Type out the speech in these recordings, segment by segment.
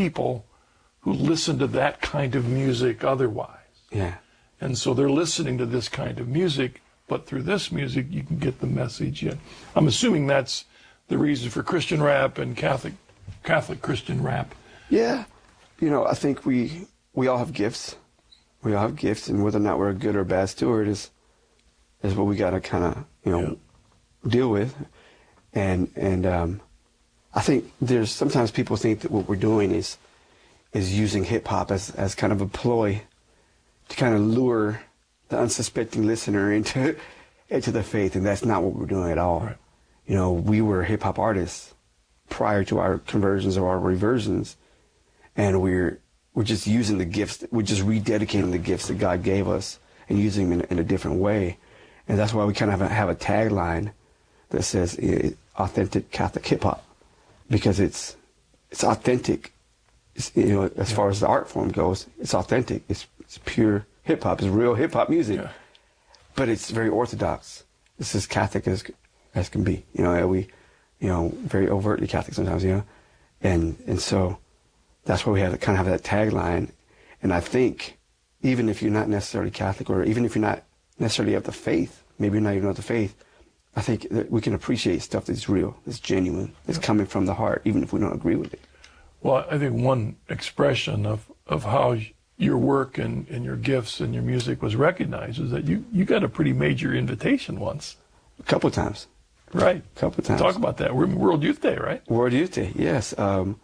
people who listen to that kind of music otherwise. Yeah. And so they're listening to this kind of music, but through this music you can get the message in. I'm assuming that's the reason for Christian rap and Catholic Christian rap. Yeah. You know, I think we all have gifts. We all have gifts, and whether or not we're a good or bad steward is what we got to kind of, you know, deal with. And I think there's sometimes people think that what we're doing is using hip hop as kind of a ploy to kind of lure the unsuspecting listener into the faith, and that's not what we're doing at all. Right. You know, we were hip hop artists prior to our conversions or our reversions, and we're just using the gifts. We're just rededicating the gifts that God gave us and using them in a different way. And that's why we kind of have a tagline that says authentic Catholic hip hop, because it's authentic. It's, you know, as far as the art form goes, it's authentic. It's pure hip hop. It's real hip hop music, but it's very orthodox. It's as Catholic as can be. You know, we, you know, very overtly Catholic sometimes. You know, and so that's why we have to kind of have that tagline. And I think even if you're not necessarily Catholic, or even if you're not necessarily of the faith, maybe you're not even of the faith, I think that we can appreciate stuff that's real, that's genuine, that's coming from the heart, even if we don't agree with it. Well, I think one expression of how your work and your gifts and your music was recognized is that you got a pretty major invitation once. A couple of times. Right. A couple of times. Talk about that. World Youth Day, right? World Youth Day, yes.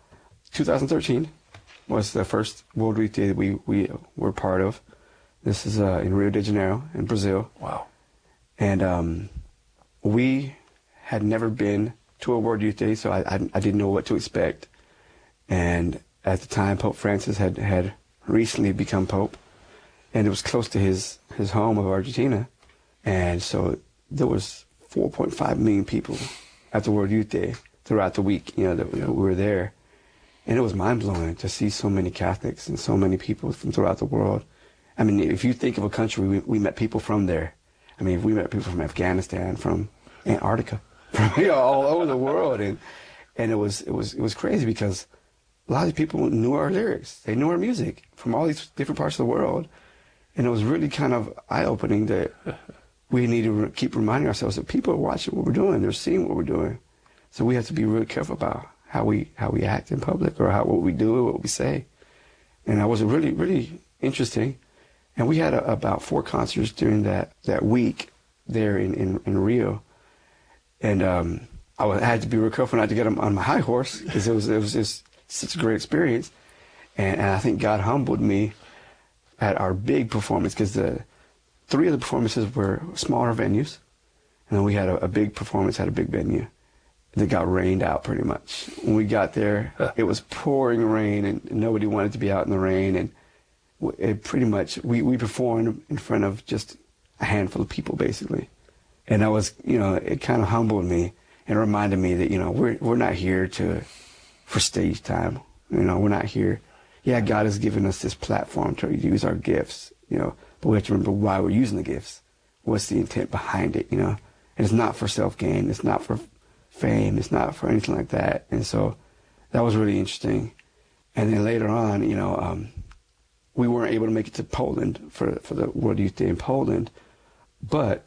2013 was the first World Youth Day that we were part of. This is in Rio de Janeiro, in Brazil. Wow. And we had never been to a World Youth Day, so I didn't know what to expect. And at the time, Pope Francis had recently become Pope, and it was close to his home of Argentina. And so there was 4.5 million people at the World Youth Day throughout the week, you know, that we were there. And it was mind-blowing to see so many Catholics and so many people from throughout the world. I mean, if you think of a country, we met people from there. I mean, we met people from Afghanistan, from Antarctica, from, you know, all over the world. And it was crazy because a lot of people knew our lyrics. They knew our music from all these different parts of the world. And it was really kind of eye-opening that we need to keep reminding ourselves that people are watching what we're doing. They're seeing what we're doing. So we have to be really careful about how we act in public, or what we do, what we say. And that was really, really interesting. And we had about 4 concerts during that week there in Rio. And I had to be real careful not to get on my high horse, because it was just such a great experience. And I think God humbled me at our big performance, because 3 of the performances were smaller venues. And then we had a big performance at a big venue that got rained out pretty much. When we got there, it was pouring rain, and nobody wanted to be out in the rain. And it pretty much, we performed in front of just a handful of people, basically. And that was, you know, it kind of humbled me and reminded me that, you know, we're not here for stage time. You know, we're not here. Yeah, God has given us this platform to use our gifts, you know, but we have to remember why we're using the gifts. What's the intent behind it, you know? And it's not for self-gain. It's not for fame. It's not for anything like that. And so that was really interesting. And then later on, you know, we weren't able to make it to Poland for the World Youth Day in Poland, but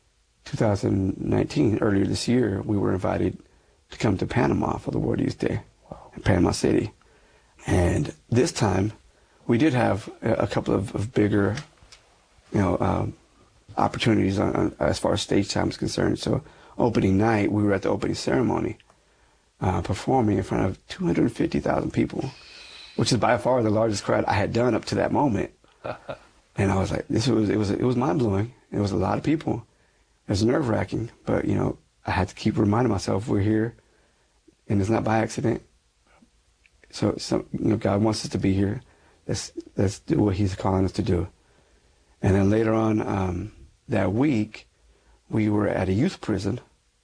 2019, earlier this year, we were invited to come to Panama for the World Youth Day in Panama City. And this time, we did have a couple of bigger, you know, opportunities as far as stage time is concerned. So opening night, we were at the opening ceremony, performing in front of 250,000 people, which is by far the largest crowd I had done up to that moment. And I was like, it was mind-blowing. It was a lot of people. It was nerve-wracking, but, you know, I had to keep reminding myself we're here, and it's not by accident. So you know, God wants us to be here. Let's do what He's calling us to do. And then later on that week, we were at a youth prison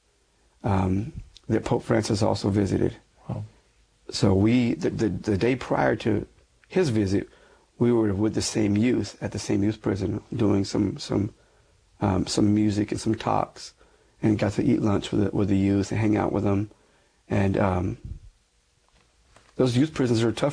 that Pope Francis also visited. Wow. So the day prior to his visit, we were with the same youth at the same youth prison, doing some music and some talks, and got to eat lunch with the youth and hang out with them. And those youth prisons are tough